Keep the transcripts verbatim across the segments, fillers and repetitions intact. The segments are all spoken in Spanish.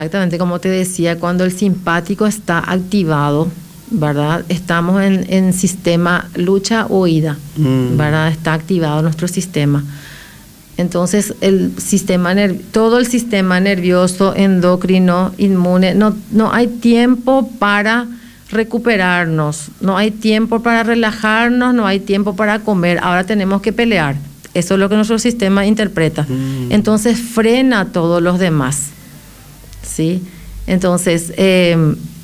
Exactamente, como te decía, cuando el simpático está activado, ¿verdad? Estamos en, en sistema lucha-huida, mm. ¿verdad? Está activado nuestro sistema. Entonces, el sistema nerv- todo el sistema nervioso, endocrino, inmune, no, no hay tiempo para recuperarnos, no hay tiempo para relajarnos, no hay tiempo para comer, ahora tenemos que pelear. Eso es lo que nuestro sistema interpreta. Mm. Entonces, frena a todos los demás, ¿sí? Entonces, eh,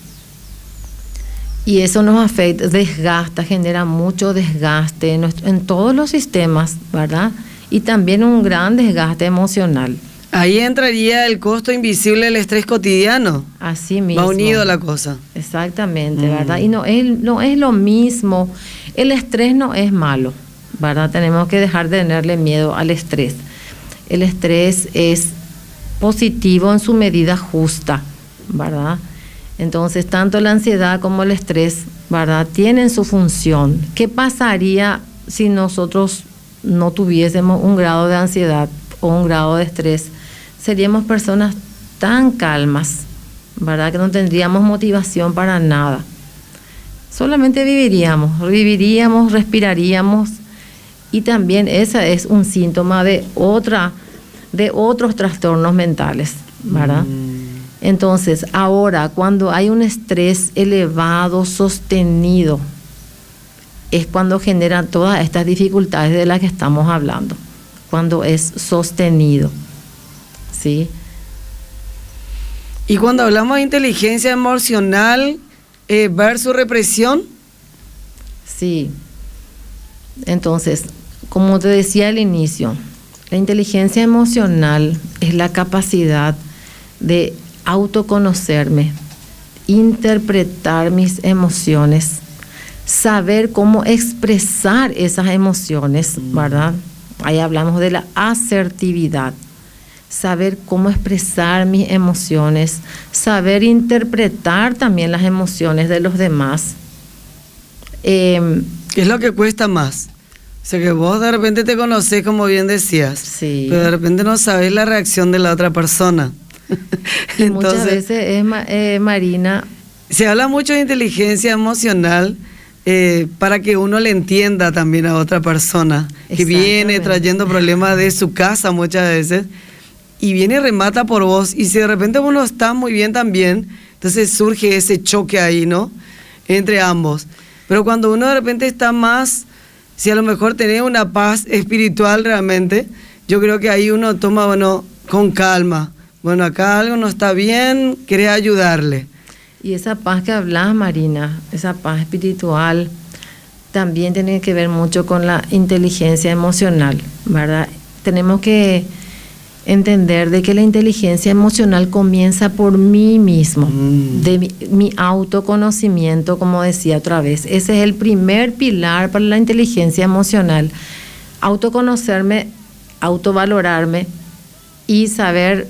y eso nos afecta, desgasta, genera mucho desgaste en, nuestro, en todos los sistemas, ¿verdad? Y también un gran desgaste emocional. Ahí entraría el costo invisible del estrés cotidiano. Así mismo. Va unido la cosa. Exactamente, mm. ¿verdad? Y no es, no es lo mismo. El estrés no es malo, ¿verdad? Tenemos que dejar de tenerle miedo al estrés. El estrés es positivo en su medida justa, ¿verdad? Entonces, tanto la ansiedad como el estrés, ¿verdad?, tienen su función. ¿Qué pasaría si nosotros no tuviésemos un grado de ansiedad o un grado de estrés? Seríamos personas tan calmas, ¿verdad?, que no tendríamos motivación para nada. Solamente viviríamos, viviríamos, respiraríamos, y también ese es un síntoma de otra, de otros trastornos mentales, ¿verdad? Mm. Entonces, ahora, cuando hay un estrés elevado, sostenido, es cuando generan todas estas dificultades de las que estamos hablando, cuando es sostenido, ¿sí? Y cuando hablamos de inteligencia emocional eh, versus represión. Sí. Entonces, como te decía al inicio, la inteligencia emocional es la capacidad de autoconocerme, interpretar mis emociones, saber cómo expresar esas emociones, ¿verdad? Ahí hablamos de la asertividad, saber cómo expresar mis emociones, saber interpretar también las emociones de los demás. Eh, ¿Qué es lo que cuesta más? O sea, que vos de repente te conocés, como bien decías, sí, pero de repente no sabés la reacción de la otra persona. Y entonces, muchas veces es, eh, Marina... Se habla mucho de inteligencia emocional eh, para que uno le entienda también a otra persona que viene trayendo problemas de su casa muchas veces y viene y remata por vos, y si de repente uno está muy bien también, entonces surge ese choque ahí, ¿no?, entre ambos. Pero cuando uno de repente está más, si a lo mejor tenés una paz espiritual realmente, yo creo que ahí uno toma, bueno, con calma. Bueno, acá algo no está bien, querés ayudarle. Y esa paz que hablas, Marina, esa paz espiritual, también tiene que ver mucho con la inteligencia emocional, ¿verdad? Tenemos que entender de que la inteligencia emocional comienza por mí mismo, mm. de mi, mi autoconocimiento, como decía otra vez. Ese es el primer pilar para la inteligencia emocional. Autoconocerme, autovalorarme y saber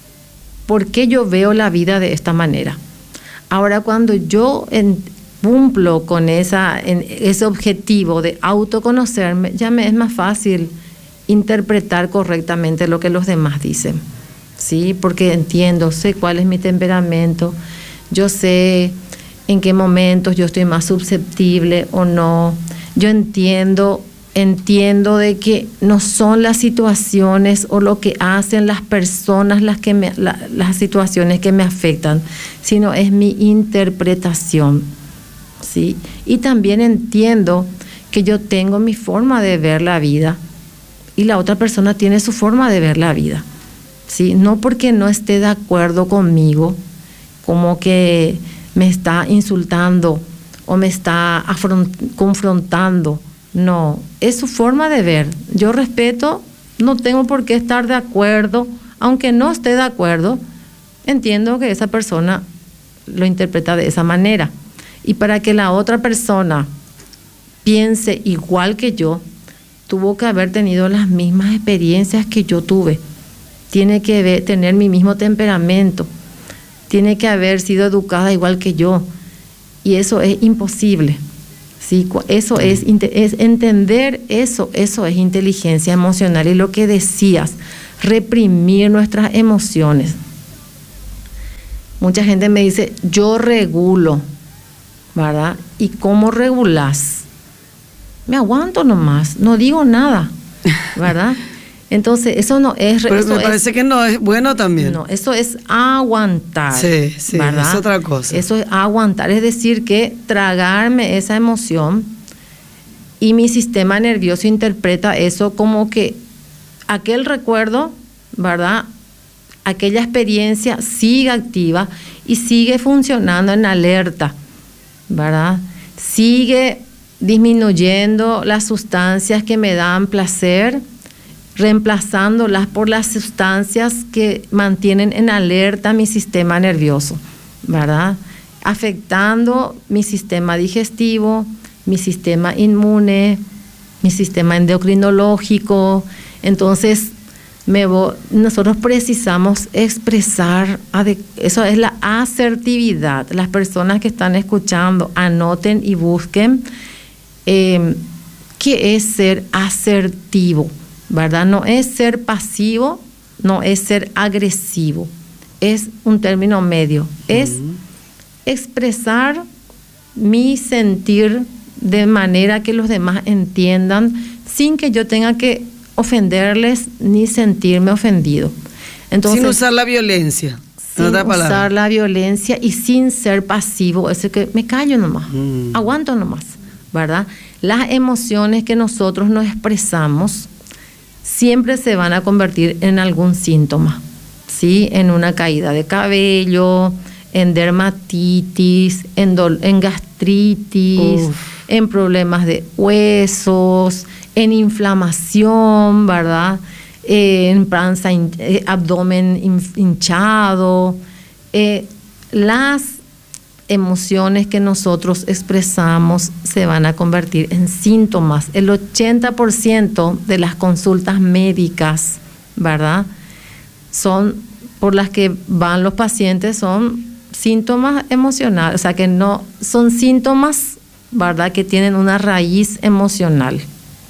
por qué yo veo la vida de esta manera. Ahora, cuando yo en, cumplo con esa, en, ese objetivo de autoconocerme, ya me es más fácil interpretar correctamente lo que los demás dicen, ¿sí? Porque entiendo, sé cuál es mi temperamento, yo sé en qué momentos yo estoy más susceptible o no, yo entiendo, entiendo de que no son las situaciones o lo que hacen las personas las, que me, la, las situaciones que me afectan, sino es mi interpretación, ¿sí? Y también entiendo que yo tengo mi forma de ver la vida, y la otra persona tiene su forma de ver la vida, ¿sí? No porque no esté de acuerdo conmigo, como que me está insultando o me está afront- confrontando. No, es su forma de ver. Yo respeto, no tengo por qué estar de acuerdo, aunque no esté de acuerdo, entiendo que esa persona lo interpreta de esa manera. Y para que la otra persona piense igual que yo, tuvo que haber tenido las mismas experiencias que yo tuve. Tiene que ver, tener mi mismo temperamento. Tiene que haber sido educada igual que yo. Y eso es imposible. ¿Sí? Eso es, es entender eso, eso es inteligencia emocional. Y lo que decías, reprimir nuestras emociones. mucha gente me dice, yo regulo, ¿verdad? ¿Y cómo regulás? Me aguanto nomás, no digo nada, ¿verdad? Entonces, eso no es... Pero eso me parece es, que no es bueno también. No, eso es aguantar. Sí, sí, ¿verdad? es otra cosa. Eso es aguantar, es decir, que tragarme esa emoción y mi sistema nervioso interpreta eso como que aquel recuerdo, ¿verdad? Aquella experiencia sigue activa y sigue funcionando en alerta, ¿verdad? Sigue disminuyendo las sustancias que me dan placer, reemplazándolas por las sustancias que mantienen en alerta mi sistema nervioso, ¿verdad? Afectando mi sistema digestivo, mi sistema inmune, mi sistema endocrinológico. Entonces, me voy, nosotros precisamos expresar, eso es la asertividad. Las personas que están escuchando, anoten y busquen eh, qué es ser asertivo, ¿verdad? No es ser pasivo, no es ser agresivo, es un término medio, uh-huh. Es expresar mi sentir de manera que los demás entiendan sin que yo tenga que ofenderles ni sentirme ofendido. Entonces, sin usar la violencia. Sin usar la violencia y sin ser pasivo, es que me callo nomás, mm. aguanto nomás, ¿verdad? Las emociones que nosotros nos expresamos siempre se van a convertir en algún síntoma, ¿sí? En una caída de cabello, en dermatitis, en, do- en gastritis, Uf. en problemas de huesos, en inflamación, ¿verdad? Eh, en panza, hin- eh, abdomen hinchado. Eh, las emociones que nosotros expresamos se van a convertir en síntomas. El ochenta por ciento de las consultas médicas, ¿verdad?, son por las que van los pacientes, son síntomas emocionales, o sea que no son síntomas, ¿verdad?, que tienen una raíz emocional.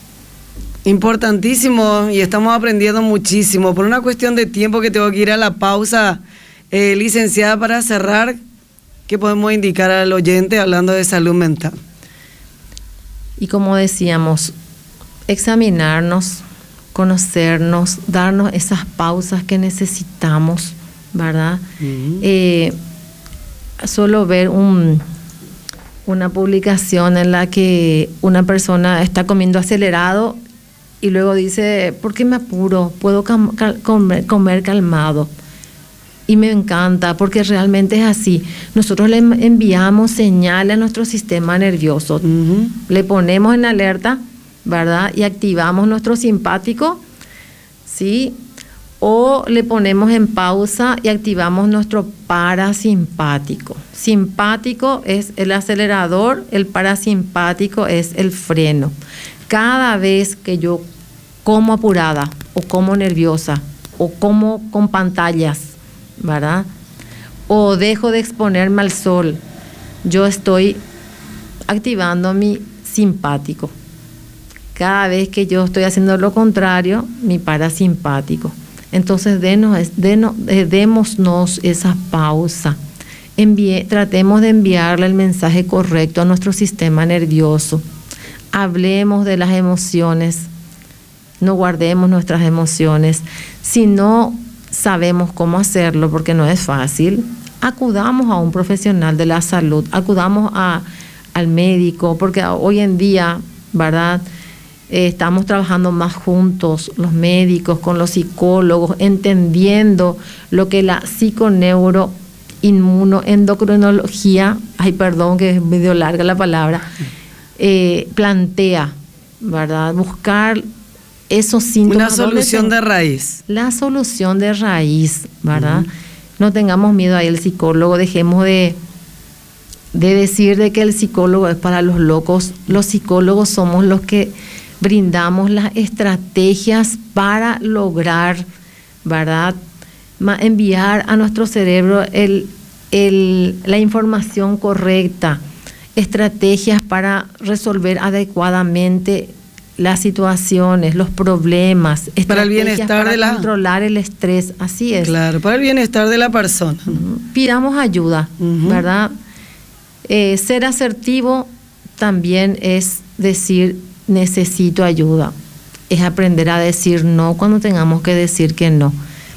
Importantísimo, y estamos aprendiendo muchísimo. Por una cuestión de tiempo que tengo que ir a la pausa, eh, licenciada, para cerrar, ¿qué podemos indicar al oyente hablando de salud mental? Y como decíamos, examinarnos, conocernos, darnos esas pausas que necesitamos, ¿verdad? Uh-huh. Eh, solo ver un, una publicación en la que una persona está comiendo acelerado y luego dice, ¿por qué me apuro? Puedo cam- cal- comer, comer calmado. Y me encanta porque realmente es así. Nosotros le enviamos señales a nuestro sistema nervioso. Uh-huh. Le ponemos en alerta, ¿verdad? Y activamos nuestro simpático, ¿sí? O le ponemos en pausa y activamos nuestro parasimpático. Simpático es el acelerador, el parasimpático es el freno. Cada vez que yo como apurada o como nerviosa o como con pantallas, ¿verdad?, o dejo de exponerme al sol, yo estoy activando mi simpático. Cada vez que yo estoy haciendo lo contrario, mi parasimpático. Entonces, denos, denos, démonos esa pausa. Envíe, tratemos de enviarle el mensaje correcto a nuestro sistema nervioso. Hablemos de las emociones. No guardemos nuestras emociones. Si no sabemos cómo hacerlo, porque no es fácil, acudamos a un profesional de la salud, acudamos a, al médico, porque hoy en día, ¿verdad?, eh, estamos trabajando más juntos, los médicos con los psicólogos, entendiendo lo que la psiconeuroinmunoendocrinología, ay, perdón que es medio larga la palabra, eh, plantea, ¿verdad?, buscar esos síntomas. Una solución de raíz. La solución de raíz, ¿verdad? Uh-huh. No tengamos miedo ahí el psicólogo, dejemos de, de decir de que el psicólogo es para los locos. Los psicólogos somos los que brindamos las estrategias para lograr, ¿verdad?, enviar a nuestro cerebro el, el, la información correcta, estrategias para resolver adecuadamente las situaciones, los problemas, para el bienestar para de la controlar el estrés, así es. Claro, para el bienestar de la persona. Uh-huh. Pidamos ayuda, uh-huh. ¿verdad? Eh, ser asertivo también es decir necesito ayuda, es aprender a decir no cuando tengamos que decir que no.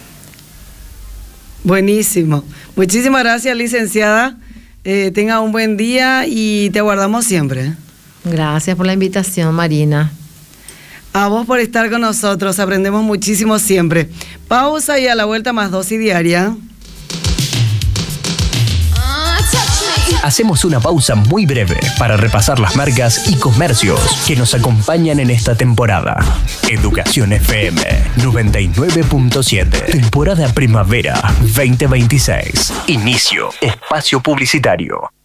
Buenísimo, muchísimas gracias, licenciada. Eh, tenga un buen día y te aguardamos siempre. Gracias por la invitación, Marina. A vos por estar con nosotros, aprendemos muchísimo siempre. Pausa y a la vuelta más dosis diaria. Hacemos una pausa muy breve para repasar las marcas y comercios que nos acompañan en esta temporada. Educación F M noventa y nueve punto siete. Temporada Primavera veinte veintiséis. Inicio. Espacio publicitario.